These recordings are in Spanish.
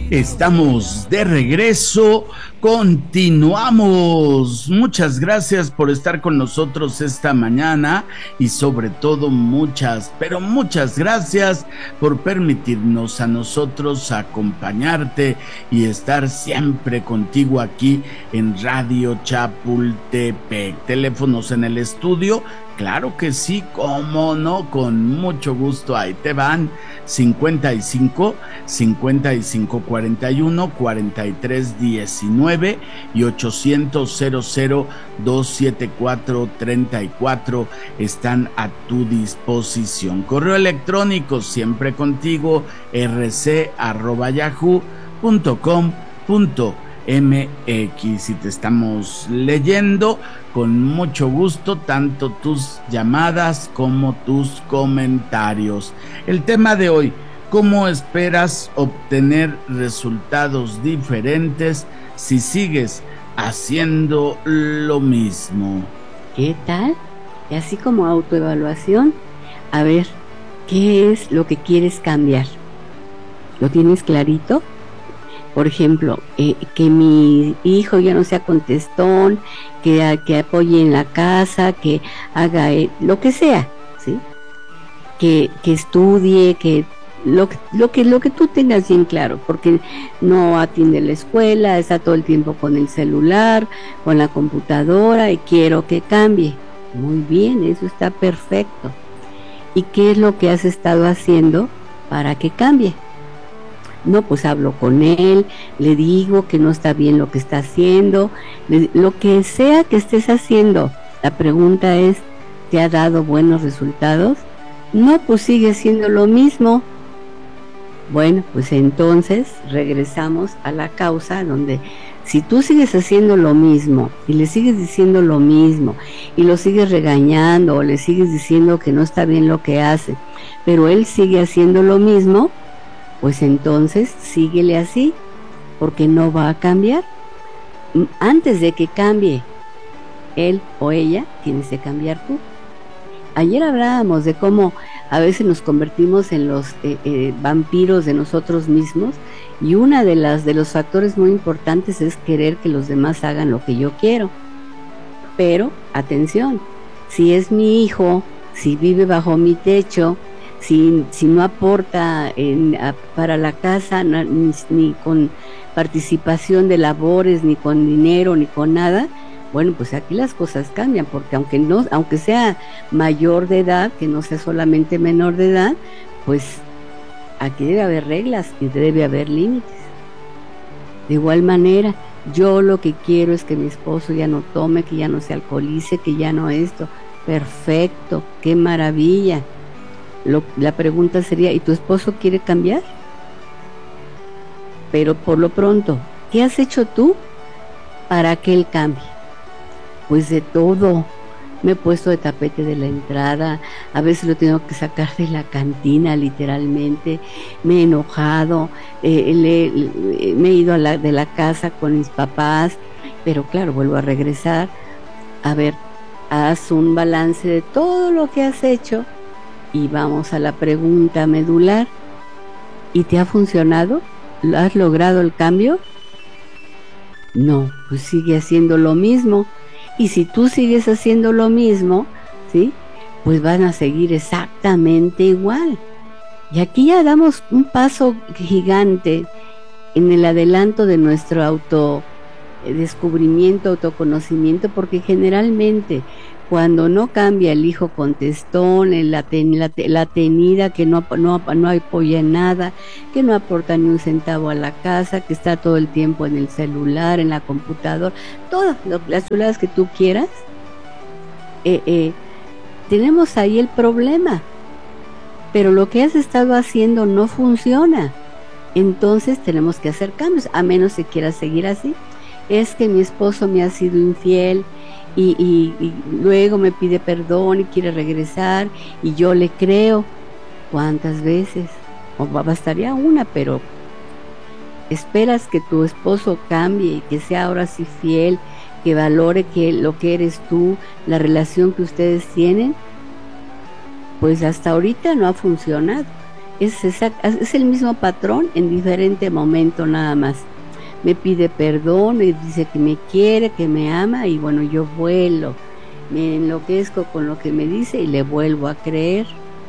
Estamos de regreso, continuamos. Muchas gracias por estar con nosotros esta mañana y sobre todo pero muchas gracias por permitirnos a nosotros acompañarte y estar siempre contigo aquí en Radio Chapultepec. Teléfonos en el estudio. Claro que sí, cómo no, con mucho gusto. Ahí te van: 55 41 43 19 y 800 274 34 están a tu disposición. Correo electrónico siempre contigo, rc@yahoo.com.mx. Y te estamos leyendo con mucho gusto tanto tus llamadas como tus comentarios. El tema de hoy: ¿cómo esperas obtener resultados diferentes si sigues haciendo lo mismo? ¿Qué tal? Y así como autoevaluación, a ver, ¿qué es lo que quieres cambiar? ¿Lo tienes clarito? Por ejemplo, que mi hijo ya no sea contestón, que apoye en la casa, que haga lo que sea, ¿sí? Que estudie, que lo que tú tengas bien claro, porque no atiende la escuela, está todo el tiempo con el celular, con la computadora, y quiero que cambie. Muy bien, eso está perfecto. ¿Y qué es lo que has estado haciendo para que cambie? No, pues hablo con él, le digo que no está bien lo que está haciendo, lo que sea que estés haciendo. La pregunta es, ¿te ha dado buenos resultados? No, pues sigue haciendo lo mismo. Bueno, pues entonces regresamos a la causa, donde si tú sigues haciendo lo mismo y le sigues diciendo lo mismo y lo sigues regañando o le sigues diciendo que no está bien lo que hace, pero él sigue haciendo lo mismo, pues entonces síguele así, porque no va a cambiar. Antes de que cambie él o ella, tienes que cambiar tú. Ayer hablábamos de cómo a veces nos convertimos en los vampiros de nosotros mismos, y una de los factores muy importantes es querer que los demás hagan lo que yo quiero. Pero, atención, si es mi hijo, si vive bajo mi techo, si no aporta para la casa, ni con participación de labores, ni con dinero, ni con nada, bueno, pues aquí las cosas cambian, porque aunque sea mayor de edad, que no sea solamente menor de edad, pues aquí debe haber reglas y debe haber límites. De igual manera, yo lo que quiero es que mi esposo ya no tome, que ya no se alcoholice, que ya no esto. Perfecto, qué maravilla. La pregunta sería, ¿y tu esposo quiere cambiar? Pero por lo pronto, ¿qué has hecho tú para que él cambie? Pues de todo. Me he puesto de tapete de la entrada, a veces lo tengo que sacar de la cantina literalmente, me he enojado, me he ido de la casa con mis papás, pero claro, vuelvo a regresar. A ver, haz un balance de todo lo que has hecho y vamos a la pregunta medular. ¿Y te ha funcionado? ¿Has logrado el cambio? No, pues sigue haciendo lo mismo. Y si tú sigues haciendo lo mismo, ¿sí? Pues van a seguir exactamente igual. Y aquí ya damos un paso gigante en el adelanto de nuestro descubrimiento, autoconocimiento, porque generalmente cuando no cambia el hijo contestón, la tenida que no apoya en nada, que no aporta ni un centavo a la casa, que está todo el tiempo en el celular, en la computadora, todas las chuladas que tú quieras, tenemos ahí el problema. Pero lo que has estado haciendo no funciona. Entonces tenemos que hacer cambios, a menos que quieras seguir así. Es que mi esposo me ha sido infiel y luego me pide perdón y quiere regresar y yo le creo. ¿Cuántas veces? O bastaría una, pero esperas que tu esposo cambie y que sea ahora sí fiel, que valore lo que eres tú, la relación que ustedes tienen. Pues hasta ahorita no ha funcionado. es el mismo patrón en diferente momento nada más. Me pide perdón, me dice que me quiere, que me ama, y bueno, yo vuelo, me enloquezco con lo que me dice y le vuelvo a creer.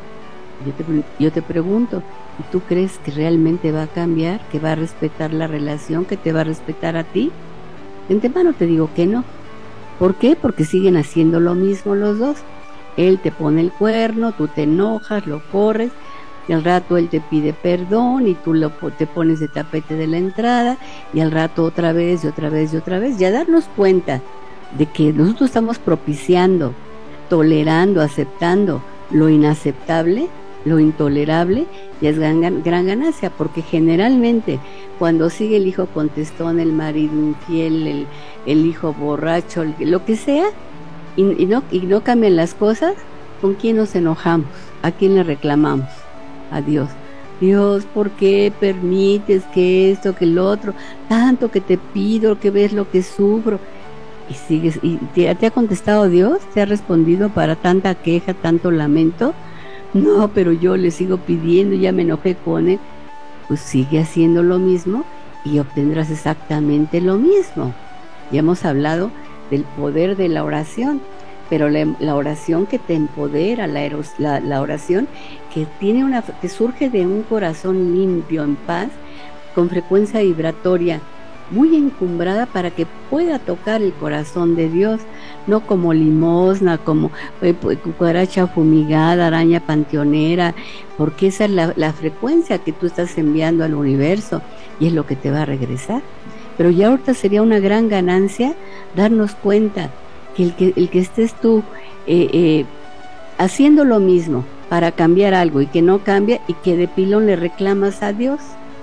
Yo te pregunto, ¿y tú crees que realmente va a cambiar, que va a respetar la relación, que te va a respetar a ti? De antemano te digo que no. ¿Por qué? Porque siguen haciendo lo mismo los dos. Él te pone el cuerno, tú te enojas, lo corres, y al rato él te pide perdón y tú te pones de tapete de la entrada, y al rato otra vez y otra vez y otra vez. Ya darnos cuenta de que nosotros estamos propiciando, tolerando, aceptando lo inaceptable, lo intolerable, ya es gran ganancia, porque generalmente cuando sigue el hijo contestón, el marido infiel, el hijo borracho, lo que sea, y no cambian las cosas, ¿con quién nos enojamos? ¿A quién le reclamamos? A Dios. Dios, ¿por qué permites que esto, que lo otro, tanto que te pido, que ves lo que sufro? Y sigues, y te ha contestado Dios, te ha respondido para tanta queja, tanto lamento. No, pero yo le sigo pidiendo, ya me enojé con él. Pues sigue haciendo lo mismo y obtendrás exactamente lo mismo. Ya hemos hablado del poder de la oración, pero la oración que te empodera, la oración que que surge de un corazón limpio, en paz, con frecuencia vibratoria muy encumbrada para que pueda tocar el corazón de Dios, no como limosna, como cucaracha fumigada, araña panteonera, porque esa es la frecuencia que tú estás enviando al universo y es lo que te va a regresar. Pero ya ahorita sería una gran ganancia darnos cuenta que el que estés tú haciendo lo mismo para cambiar algo y que no cambia, y que de pilón le reclamas a Dios.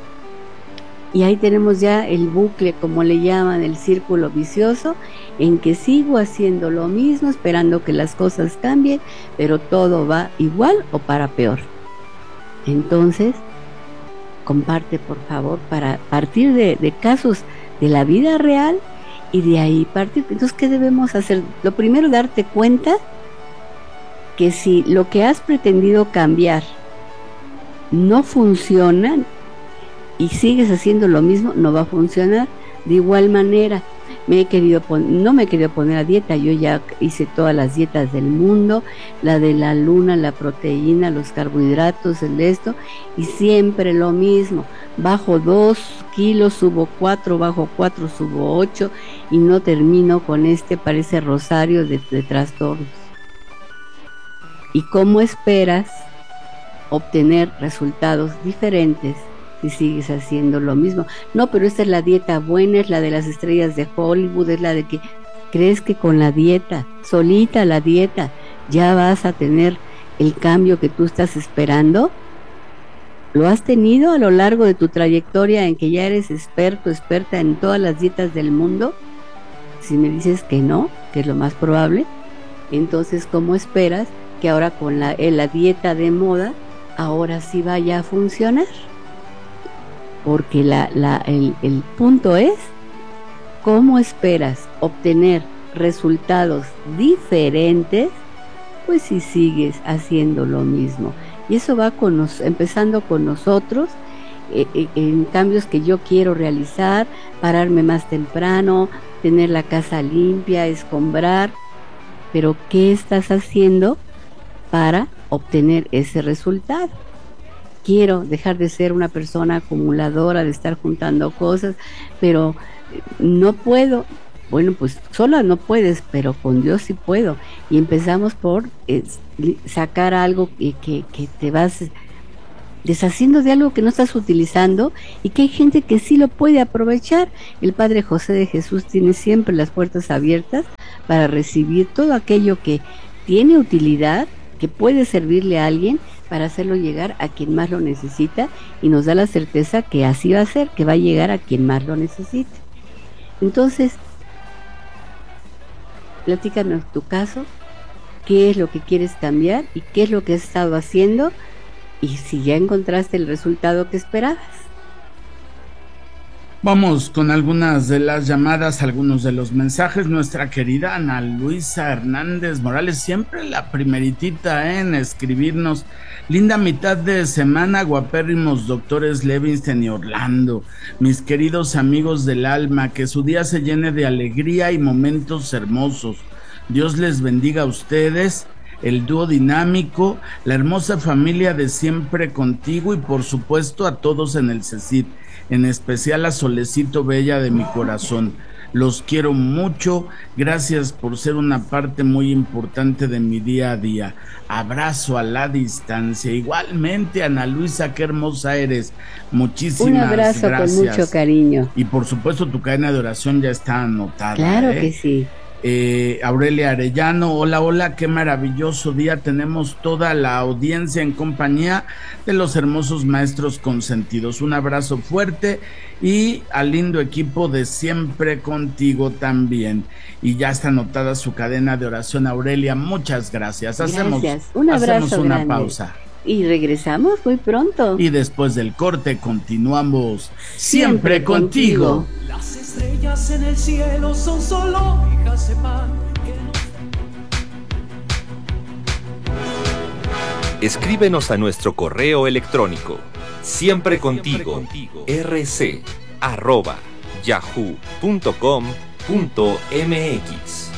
Y ahí tenemos ya el bucle, como le llaman, el círculo vicioso, en que sigo haciendo lo mismo, esperando que las cosas cambien, pero todo va igual o para peor. Entonces, comparte por favor, para partir de casos de la vida real y de ahí partir. Entonces, ¿qué debemos hacer? Lo primero, darte cuenta que si lo que has pretendido cambiar no funciona, y sigues haciendo lo mismo, no va a funcionar. De igual manera, no me he querido poner a dieta, yo ya hice todas las dietas del mundo, la de la luna, la proteína, los carbohidratos, el esto, y siempre lo mismo, bajo 2 kilos, subo 4, bajo 4, subo 8, y no termino con parece rosario de trastornos. ¿Y cómo esperas obtener resultados diferentes si sigues haciendo lo mismo? No, pero esta es la dieta buena, es la de las estrellas de Hollywood, es la de que crees que con la dieta, solita la dieta, ya vas a tener el cambio que tú estás esperando. ¿Lo has tenido a lo largo de tu trayectoria en que ya eres experta en todas las dietas del mundo? Si me dices que no, que es lo más probable, entonces ¿cómo esperas que ahora con la dieta de moda, ahora sí vaya a funcionar? Porque el punto es, ¿cómo esperas obtener resultados diferentes? Pues si sigues haciendo lo mismo. Y eso va empezando con nosotros, en cambios que yo quiero realizar, pararme más temprano, tener la casa limpia, escombrar. Pero ¿qué estás haciendo para obtener ese resultado? Quiero dejar de ser una persona acumuladora, de estar juntando cosas, pero no puedo. Bueno, pues sola no puedes, pero con Dios sí puedo. Y empezamos por sacar algo que te vas deshaciendo de algo que no estás utilizando y que hay gente que sí lo puede aprovechar. El Padre José de Jesús tiene siempre las puertas abiertas para recibir todo aquello que tiene utilidad, que puede servirle a alguien, para hacerlo llegar a quien más lo necesita, y nos da la certeza que así va a ser, que va a llegar a quien más lo necesite. Entonces, platícanos tu caso, qué es lo que quieres cambiar y qué es lo que has estado haciendo, y si ya encontraste el resultado que esperabas. Vamos con algunas de las llamadas, algunos de los mensajes. Nuestra querida Ana Luisa Hernández Morales, siempre la primeritita en escribirnos. Linda mitad de semana, guapérrimos doctores Levinstein y Orlando, mis queridos amigos del alma, que su día se llene de alegría y momentos hermosos. Dios les bendiga a ustedes, el dúo dinámico, la hermosa familia de Siempre Contigo y por supuesto a todos en el CECIT, en especial a Solecito Bella de mi corazón. Los quiero mucho, gracias por ser una parte muy importante de mi día a día. Abrazo a la distancia. Igualmente, Ana Luisa, qué hermosa eres. Muchísimas gracias. Un abrazo gracias. Con mucho cariño. Y por supuesto tu cadena de oración ya está anotada. Claro que sí. Aurelia Arellano, hola, qué maravilloso día, tenemos toda la audiencia en compañía de los hermosos maestros consentidos. Un abrazo fuerte y al lindo equipo de Siempre Contigo también. Y ya está anotada su cadena de oración, Aurelia, muchas gracias. Gracias, un abrazo hacemos una grande. Pausa. Y regresamos muy pronto. Y después del corte continuamos Siempre Contigo. Las estrellas en el cielo son solo hijas de pan. Escríbenos a nuestro correo electrónico siemprecontigo@yahoo.com.mx.